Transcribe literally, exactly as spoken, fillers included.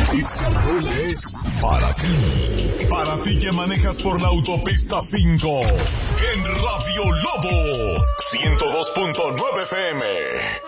Este rol es para ti. Para ti que manejas por la autopista cinco. En Radio Lobo ciento dos punto nueve F M.